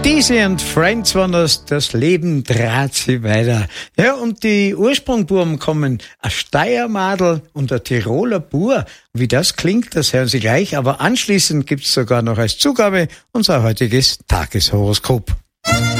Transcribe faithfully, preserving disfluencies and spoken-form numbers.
Deasy and Friends waren das, das Leben trat sie weiter. Ja, und die Ursprungbuben kommen, ein Steiermadel und ein Tiroler Bur. Wie das klingt, das hören Sie gleich, aber anschließend gibt's sogar noch als Zugabe unser heutiges Tageshoroskop.